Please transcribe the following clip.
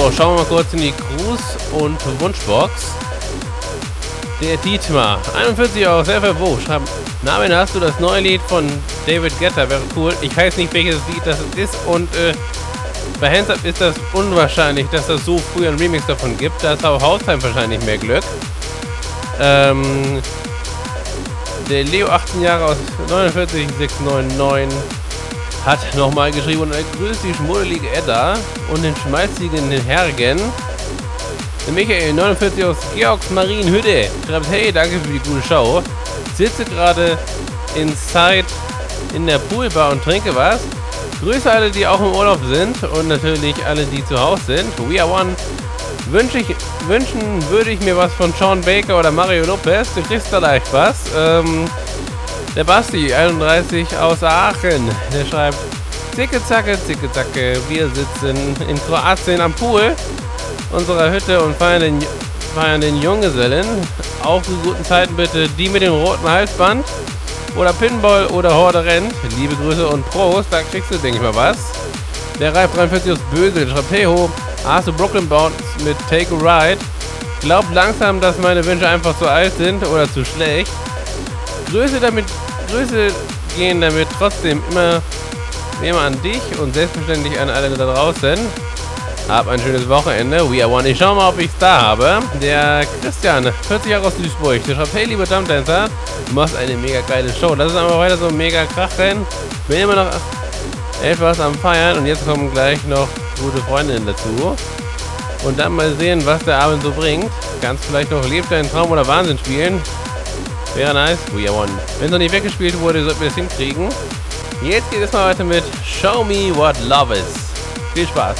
So, schauen wir mal kurz in die Gruß- und Wunschbox. Der Dietmar, 41 Euro, sehr verwogen. Schreibt, Namen, hast du das neue Lied von David Guetta? Wäre cool. Ich weiß nicht, welches Lied das ist und bei Hands Up ist das unwahrscheinlich, dass das so früh einen Remix davon gibt. Da ist auch Haustime wahrscheinlich mehr Glück. Der Leo, 18 Jahre aus 49699, hat nochmal geschrieben und er grüßt die schmuddelige Edda und den schmalzigen Hergen. Der Michael, 49 aus Georgs Marienhütte, schreibt, hey, danke für die gute Show. Sitze gerade inside in der Poolbar und trinke was. Grüße alle, die auch im Urlaub sind und natürlich alle, die zu Hause sind. We are one. Wünschen würde ich mir was von Sean Baker oder Mario Lopez. Du kriegst da leicht was. Der Basti, 31 aus Aachen, der schreibt, zicke zacke, wir sitzen in Kroatien am Pool unserer Hütte und feiern den Junggesellen. Auf die guten Zeiten bitte die mit dem roten Halsband oder Pinball oder Horde rennt. Liebe Grüße und Prost, da kriegst du, denke ich mal, was. Der Reif 43 aus Bösel schreibt, hey ho, hast du Brooklyn Bounce mit Take a Ride? Glaubt langsam, dass meine Wünsche einfach zu alt sind oder zu schlecht. Grüße gehen damit trotzdem immer an dich und selbstverständlich an alle da draußen. Hab ein schönes Wochenende. We are one. Ich schau mal, ob ich's da habe. Der Christian, 40 Jahre aus Duisburg, der schreibt, hey, lieber Jumpdancer, du machst eine mega geile Show. Das ist einfach weiter so mega krachen. Bin immer noch etwas am Feiern und jetzt kommen gleich noch gute Freundinnen dazu. Und dann mal sehen, was der Abend so bringt. Kannst vielleicht noch Lebt deinen Traum oder Wahnsinn spielen. Wäre nice. We are one. Wenn es noch nicht weggespielt wurde, sollten wir das hinkriegen. Jetzt geht es mal weiter mit Show Me What Love Is. Viel Spaß.